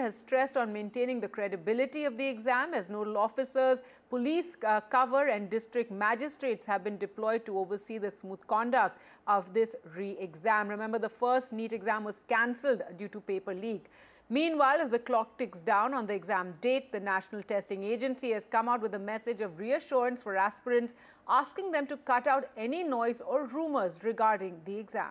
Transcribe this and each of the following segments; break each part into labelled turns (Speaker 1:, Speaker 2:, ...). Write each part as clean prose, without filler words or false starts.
Speaker 1: has stressed on maintaining the credibility of the exam as nodal officers, police cover and district magistrates have been deployed to oversee the smooth conduct of this re-exam. Remember, the first NEET exam was cancelled due to paper leak. Meanwhile, as the clock ticks down on the exam date, the National Testing Agency has come out with a message of reassurance for aspirants, asking them to cut out any noise or rumors regarding the exam.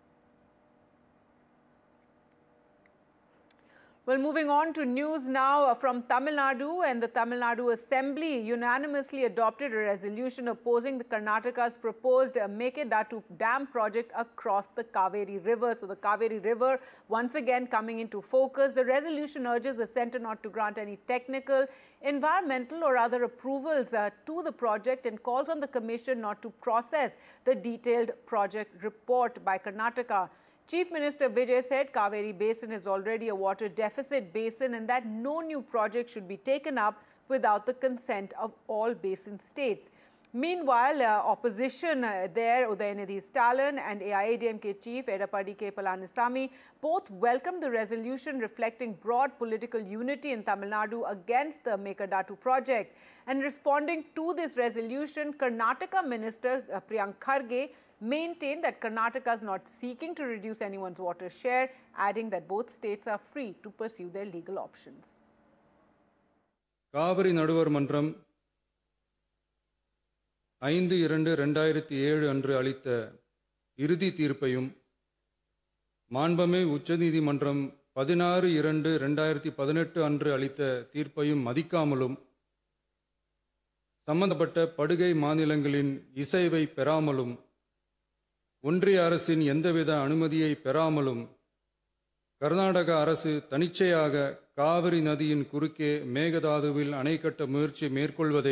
Speaker 1: Well, moving on to news now from Tamil Nadu, and the Tamil Nadu Assembly unanimously adopted a resolution opposing the Karnataka's proposed Mekedatu Dam project across the Kaveri River. So the Kaveri River once again coming into focus. The resolution urges the centre not to grant any technical, environmental or other approvals to the project and calls on the Commission not to process the detailed project report by Karnataka. Chief Minister Vijay said Kaveri Basin is already a water deficit basin and that no new project should be taken up without the consent of all basin states. Meanwhile, opposition there, Udayanidhi Stalin and AIADMK Chief Edappadi K. Palanisamy both welcomed the resolution reflecting broad political unity in Tamil Nadu against the Mekedatu project. And responding to this resolution, Karnataka Minister Priyank Kharge maintained that Karnataka is not seeking to reduce anyone's water share, adding that both states are free to pursue their legal options.
Speaker 2: Kaveri நடுவர் மன்றம் 5/2/2007 அன்று அளித்த இறுதி தீர்ப்பையும் மாண்புமிகு உச்சநீதிமன்றம் 16/2/2018 அன்று அளித்த தீர்ப்பையும் மதிக்காமலும் சம்பந்தப்பட்ட படுகை மாநிலங்களின் இசைவை பெறாமலும் ஒன்றிய அரசின் எந்தவித அனுமதியை பெறாமலும் கர்நாடக அரசு தனிச்சையாக காவிரி நதியின் குறுக்கே மேகதாதுவில் அணை கட்ட முயற்சி மேற்கொள்வதை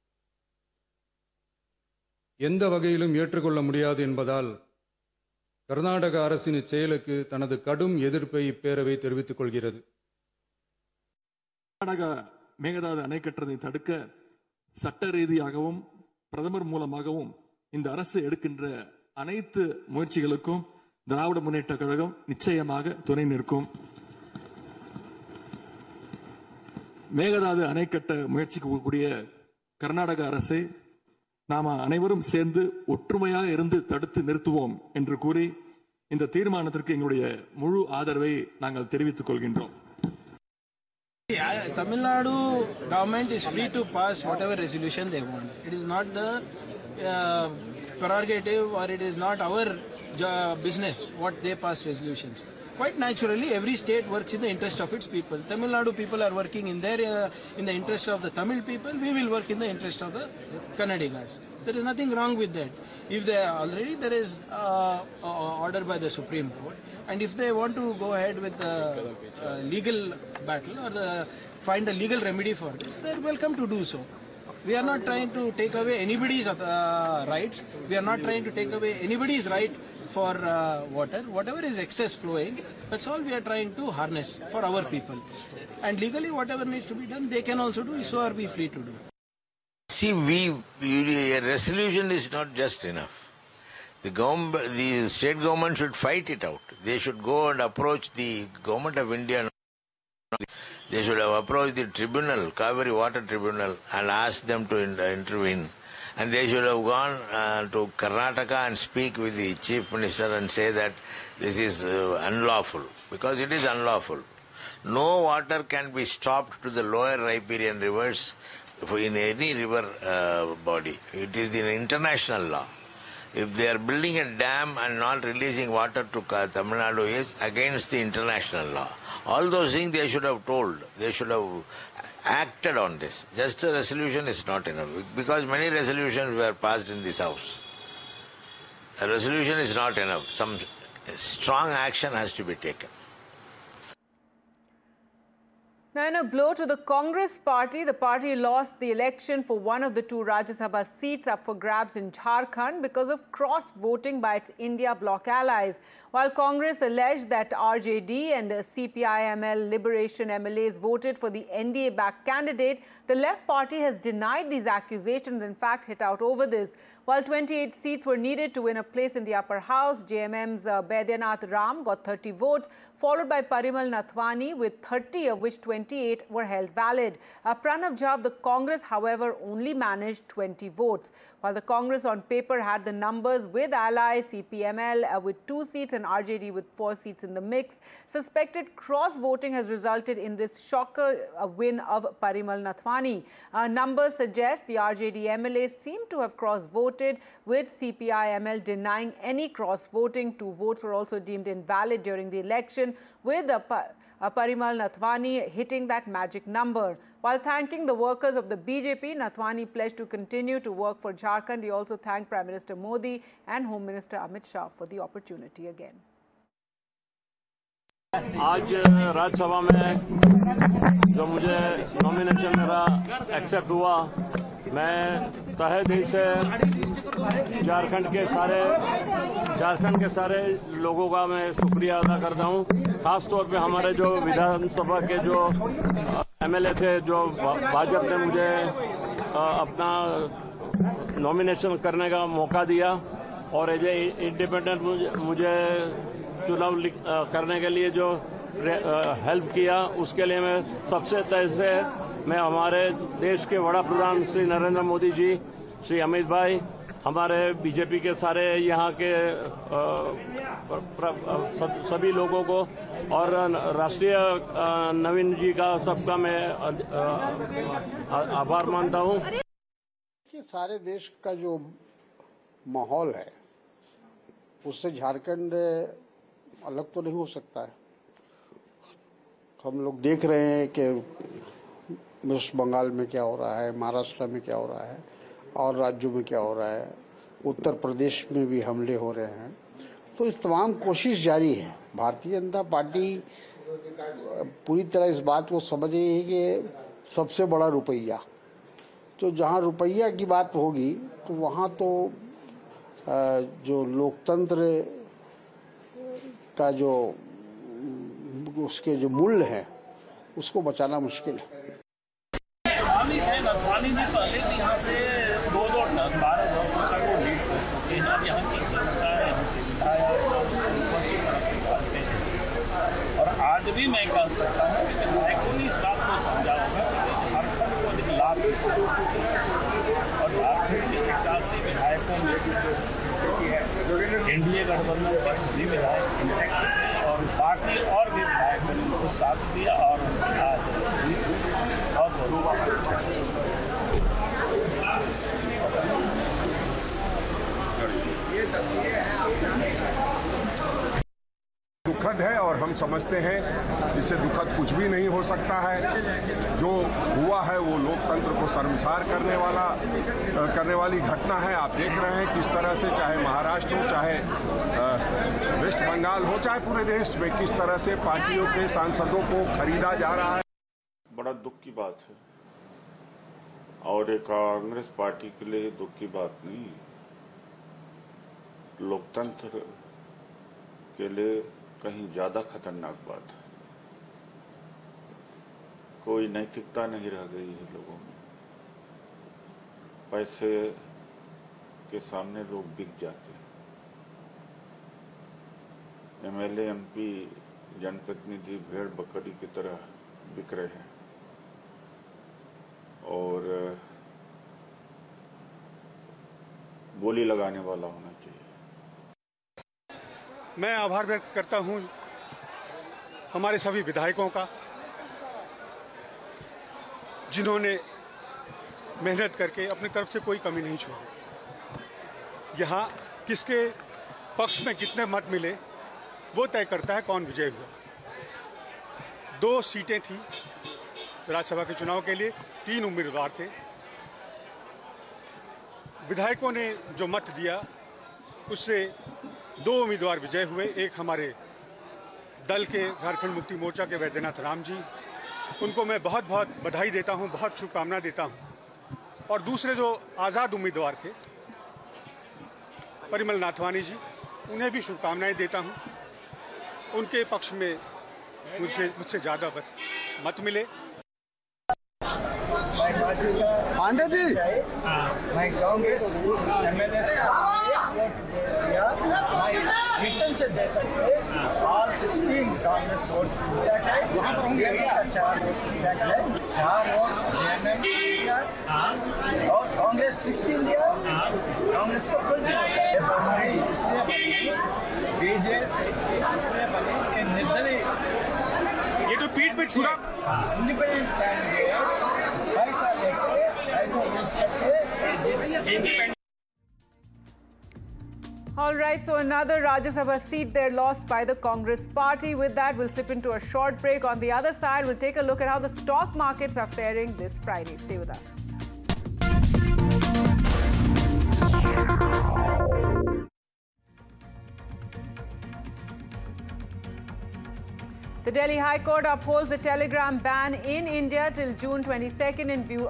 Speaker 2: எந்த வகையிலும் ஏற்றுக்கொள்ள முடியாது என்பதால் கர்நாடக அரசின் செயலுக்கு தனது கடும் எதிர்ப்பை இப்பேரவை தெரிவித்துக் கொள்கிறது.
Speaker 3: கர்நாடக மேகதாது அணை கட்டுவதை தடுக்க சட்ட ரீதியாகவும் பிரதமர் மூலமாகவும் இந்த அரசு எடுக்கின்ற அனைத்து முயற்சிகளுக்கும் திராவிட முன்னேற்ற கழகம் நிச்சயமாக துணை நிற்கும். மேகதாது அணை கட்ட முயற்சிக்கக்கூடிய கர்நாடக அரசை நாம் அனைவரும் சேர்ந்து ஒற்றுமையாக இருந்து தடுத்து நிறுத்துவோம் என்று கூறி இந்த தீர்மானத்திற்கு எங்களுடைய முழு ஆதரவை நாங்கள் தெரிவித்துக் கொள்கின்றோம்.
Speaker 4: Tamil Nadu government is free to pass whatever resolution they want. It is not the prerogative or it is not our business what they pass resolutions. Quite naturally, every state works in the interest of its people. Tamil Nadu people are working in their in the interest of the Tamil people. We will work in the interest of the Kannadigas. There is nothing wrong with that. If they already there is order by the Supreme Court, and if they want to go ahead with the legal battle or find a legal remedy for this, they are welcome to do so. We are not trying to take away anybody's rights. We are not trying to take away anybody's right for water. Whatever is excess flowing, that's all we are trying to harness for our people. And legally, whatever needs to be done, they can also do. So are we free to do.
Speaker 5: See, a resolution is not just enough. The state government should fight it out. They should go and approach the government of India. They should have approached the tribunal, Kaveri Water Tribunal, and asked them to intervene. And they should have gone to Karnataka and speak with the Chief Minister and say that this is unlawful, because it is unlawful. No water can be stopped to the lower riparian rivers in any river body. It is in international law. If they are building a dam and not releasing water to Tamil Nadu is against the international law. All those things they should have told. They should have acted on this. Just a resolution is not enough, because many resolutions were passed in this house. A resolution is not enough. Some strong action has to be taken.
Speaker 1: Now, in a blow to the Congress party, the party lost the election for one of the two Rajya Sabha seats up for grabs in Jharkhand because of cross-voting by its India bloc allies. While Congress alleged that RJD and CPIML Liberation MLAs voted for the NDA-backed candidate, the left party has denied these accusations, in fact hit out over this. While 28 seats were needed to win a place in the upper house, JMM's Baidyanath Ram got 30 votes, followed by Parimal Nathwani with 30, of which 28 were held valid. Pranav Jha of the Congress, however, only managed 20 votes. While the Congress on paper had the numbers with ally CPML with 2 seats and RJD with 4 seats in the mix, suspected cross-voting has resulted in this shocker win of Parimal Nathwani. Numbers suggest the RJD MLA seem to have cross-voted, with CPI-ML denying any cross-voting. 2 votes were also deemed invalid during the election, with Parimal Nathwani hitting that magic number. While thanking the workers of the BJP, Nathwani pledged to continue to work for Jharkhand. He also thanked Prime Minister Modi and Home Minister Amit Shah for the opportunity again.
Speaker 6: आज राज्यसभा में जो मुझे nomination मेरा accept हुआ, मैं तहे दिल से झारखंड के सारे लोगों का मैं शुक्रिया अदा करता हूं। खास तौर पे हमारे जो विधानसभा के जो एमएलए थे, जो भाजपा ने मुझे अपना नॉमिनेशन करने का मौका दिया और एज ए इंडिपेंडेंट मुझे चुनाव करने के लिए जो हेल्प किया, उसके लिए मैं सबसे तहे से मैं हमारे देश के वड़ा प्रधान श्री नरेंद्र मोदी जी, श्री अमित भाई, हमारे बीजेपी के सारे यहाँ के सभी लोगों को और राष्ट्रीय नवीन जी का सबका मैं आभार मानता हूँ।
Speaker 7: कि सारे देश का जो माहौल है उससे झारखंड अलग तो नहीं हो सकता है। हम लोग देख रहे हैं कि वेस्ट बंगाल में क्या हो रहा है, महाराष्ट्र में क्या हो रहा है और राज्यों में क्या हो रहा है, उत्तर प्रदेश में भी हमले हो रहे हैं। तो इस तमाम कोशिश जारी है। भारतीय जनता पार्टी पूरी तरह इस बात को समझ रही है कि सबसे बड़ा रुपया, तो जहाँ रुपया की बात होगी तो वहाँ तो जो लोकतंत्र का जो उसके जो मूल्य है उसको बचाना मुश्किल है।
Speaker 8: नथवानी जी पहले भी यहाँ से 12 तक वो लीड करते हैं। यहाँ की जनता और आज भी मैं कह सकता हूँ कि विधायकों ने इस बात को समझा होगा कि झारखंड को अधिक लाभ और झारखंड के 81 विधायकों में एनडीए गठबंधन के सभी विधायक इंटैक्ट और बाकी और भी विधायकों ने उनको साथ दिया और
Speaker 9: दुखद है और हम समझते हैं इससे दुखद कुछ भी नहीं हो सकता है। जो हुआ है वो लोकतंत्र को शर्मसार करने वाली घटना है। आप देख रहे हैं किस तरह से, चाहे महाराष्ट्र हो, चाहे वेस्ट बंगाल हो, चाहे पूरे देश में किस तरह से पार्टियों के सांसदों को खरीदा जा रहा है।
Speaker 10: बड़ा दुख की बात है और एक कांग्रेस पार्टी के लिए दुख की बात नहीं, लोकतंत्र के लिए कहीं ज्यादा खतरनाक बात है। कोई नैतिकता नहीं रह गई है लोगों में। पैसे के सामने लोग बिक जाते हैं। एमएलए, एमपी, जनप्रतिनिधि भेड़ बकरी की तरह बिक रहे हैं और बोली लगाने वाला होना चाहिए।
Speaker 11: मैं आभार व्यक्त करता हूं हमारे सभी विधायकों का, जिन्होंने मेहनत करके अपनी तरफ से कोई कमी नहीं छोड़ी। यहाँ किसके पक्ष में कितने मत मिले वो तय करता है कौन विजय हुआ। 2 सीटें थी राज्यसभा के चुनाव के लिए, 3 उम्मीदवार थे। विधायकों ने जो मत दिया उससे 2 उम्मीदवार विजय हुए। एक हमारे दल के झारखंड मुक्ति मोर्चा के बैद्यनाथ राम जी, उनको मैं बहुत बहुत बधाई देता हूं, बहुत शुभकामना देता हूं। और दूसरे जो आज़ाद उम्मीदवार थे परिमल नाथवानी जी, उन्हें भी शुभकामनाएं देता हूं। उनके पक्ष में मुझसे ज़्यादा मत मिले।
Speaker 12: पार्टी का पांडे जी मैं कांग्रेस एमएलए दिया रिटर्न से दे सकते ऑल 16 कांग्रेस वोट्स इंटैक्ट है, जेडीयू का 4 वोट्स इंटैक्ट है, 4 वोट जेएमएम दिया और कांग्रेस 16 दिया, कांग्रेस को 20 बीजेपी इसलिए बनी कि निर्दलीय
Speaker 8: ये तो पीठ पे छुरा
Speaker 12: इंडिपेंडेंट कैंडिडेट पैसा लेके पैसा यूज करके independent.
Speaker 1: All right, so another Rajya Sabha seat there lost by the Congress party. With that, we'll slip into a short break. On the other side, we'll take a look at how the stock markets are faring this Friday. Stay with us. The Delhi High Court upholds the Telegram ban in India till June 22nd in view